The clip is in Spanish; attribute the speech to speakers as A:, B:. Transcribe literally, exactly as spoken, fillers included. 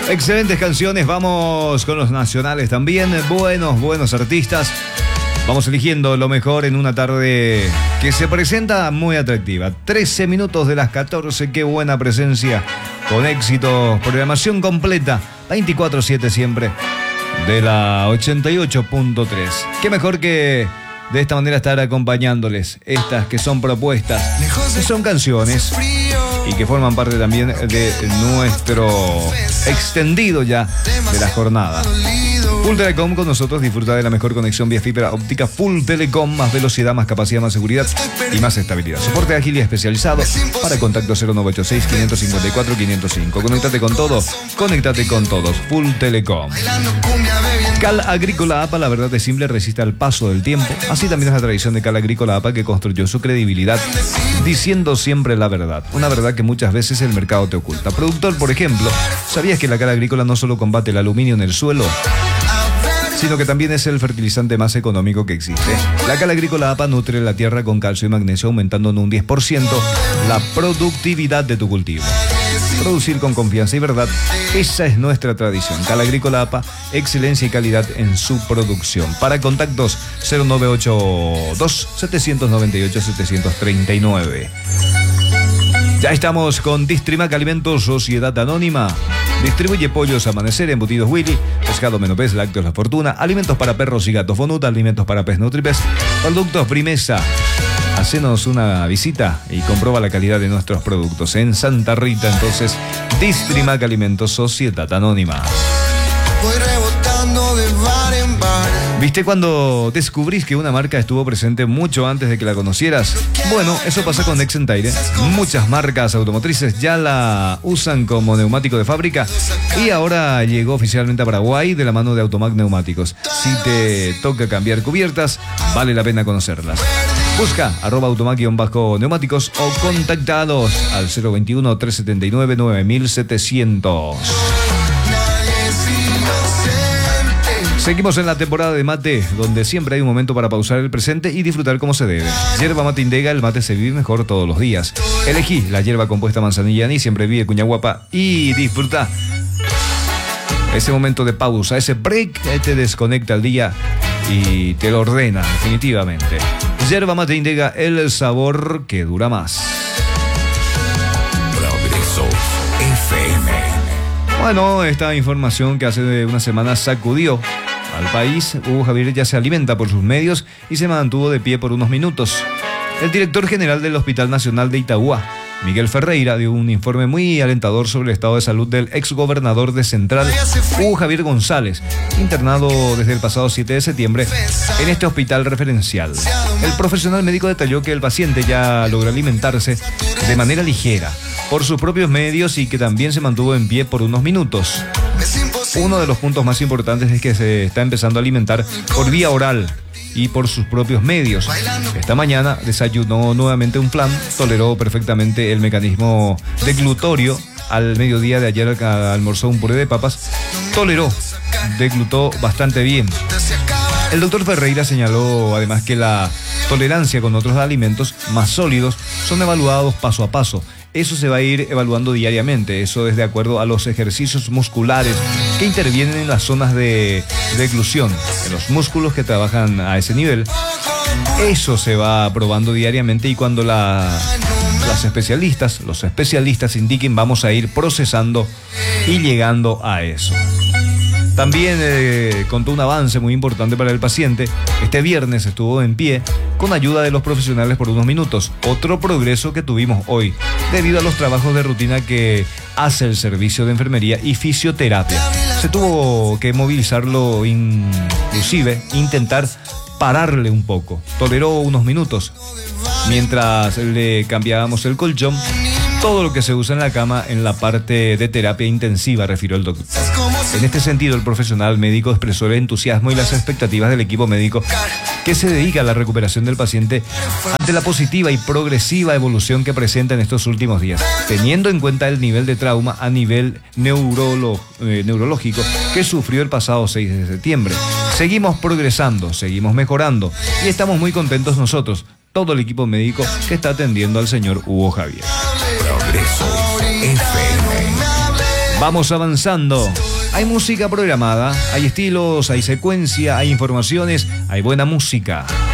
A: Excelentes canciones, vamos con los nacionales también. Buenos, buenos artistas. Vamos eligiendo lo mejor en una tarde que se presenta muy atractiva. trece minutos de las catorce, qué buena presencia. Con éxito, programación completa, veinticuatro siete siempre, de la ochenta y ocho punto tres. Qué mejor que de esta manera estar acompañándoles estas que son propuestas, que son canciones y que forman parte también de nuestro extendido ya de la jornada. Full Telecom con nosotros, disfruta de la mejor conexión vía fibra óptica. Full Telecom, más velocidad, más capacidad, más seguridad y más estabilidad. Soporte ágil y especializado. Para contacto cero nueve ocho seis, cinco cinco cuatro, cinco cero cinco. Conéctate con todo, conéctate con todos. Full Telecom. Cal Agrícola A P A, la verdad es simple, resiste al paso del tiempo. Así también es la tradición de Cal Agrícola A P A, que construyó su credibilidad diciendo siempre la verdad. Una verdad que muchas veces el mercado te oculta. Productor, por ejemplo, ¿sabías que la Cal Agrícola no solo combate el aluminio en el suelo, sino que también es el fertilizante más económico que existe? La Cal Agrícola A P A nutre la tierra con calcio y magnesio, aumentando en un diez por ciento la productividad de tu cultivo. Producir con confianza y verdad, esa es nuestra tradición. Cal Agrícola A P A, excelencia y calidad en su producción. Para contactos cero nueve ocho dos, siete nueve ocho, siete tres nueve. Ya estamos con Distrimac Alimentos Sociedad Anónima. Distribuye pollos Amanecer, embutidos Willy, pescado Menopez, lácteos La Fortuna, alimentos para perros y gatos Bonuta, alimentos para pez Nutripes, productos Primesa. Hacenos una visita y comprueba la calidad de nuestros productos en Santa Rita. Entonces, Distrimac Alimentos Sociedad Anónima. Voy rebotando de bar en bar. ¿Viste cuando descubrís que una marca estuvo presente mucho antes de que la conocieras? Bueno, eso pasa con Exentaire. Muchas marcas automotrices ya la usan como neumático de fábrica y ahora llegó oficialmente a Paraguay de la mano de Automac Neumáticos. Si te toca cambiar cubiertas, vale la pena conocerlas. Busca arroba automac-neumáticos o contactados al cero veintiuno, trescientos setenta y nueve, nueve mil setecientos. Seguimos en la temporada de mate, donde siempre hay un momento para pausar el presente y disfrutar como se debe. Yerba Mate Indega, el mate se vive mejor todos los días. Elegí la hierba compuesta manzanilla anís, siempre vive Cuñaguapa y disfruta ese momento de pausa, ese break que te desconecta el día y te lo ordena definitivamente. Yerba Mate Indega, el sabor que dura más.
B: Progreso F M.
A: Bueno, esta información que hace una semana sacudió al país. Hugo Javier ya se alimenta por sus medios y se mantuvo de pie por unos minutos. El director general del Hospital Nacional de Itagua, Miguel Ferreira, dio un informe muy alentador sobre el estado de salud del exgobernador de Central, Hugo Javier González, internado desde el pasado siete de septiembre en este hospital referencial. El profesional médico detalló que el paciente ya logró alimentarse de manera ligera por sus propios medios y que también se mantuvo en pie por unos minutos. Uno de los puntos más importantes es que se está empezando a alimentar por vía oral y por sus propios medios. Esta mañana desayunó nuevamente un flan, toleró perfectamente el mecanismo deglutorio. Al mediodía de ayer almorzó un puré de papas, toleró, deglutó bastante bien. El doctor Ferreira señaló además que la tolerancia con otros alimentos más sólidos son evaluados paso a paso. Eso se va a ir evaluando diariamente, eso es de acuerdo a los ejercicios musculares que intervienen en las zonas de deglución, en los músculos que trabajan a ese nivel. Eso se va probando diariamente y cuando la, las especialistas, los especialistas indiquen, vamos a ir procesando y llegando a eso. También eh, contó un avance muy importante para el paciente. Este viernes estuvo en pie con ayuda de los profesionales por unos minutos. Otro progreso que tuvimos hoy debido a los trabajos de rutina que hace el servicio de enfermería y fisioterapia. Se tuvo que movilizarlo, inclusive intentar pararle un poco. Toleró unos minutos mientras le cambiábamos el colchón. Todo lo que se usa en la cama en la parte de terapia intensiva, refirió el doctor. En este sentido, el profesional médico expresó el entusiasmo y las expectativas del equipo médico que se dedica a la recuperación del paciente ante la positiva y progresiva evolución que presenta en estos últimos días, teniendo en cuenta el nivel de trauma a nivel neurolo- eh, neurológico que sufrió el pasado seis de septiembre. Seguimos progresando, seguimos mejorando y estamos muy contentos nosotros, todo el equipo médico que está atendiendo al señor Hugo Javier.
B: Progreso F M.
A: Vamos avanzando. Hay música programada, hay estilos, hay secuencia, hay informaciones, hay buena música.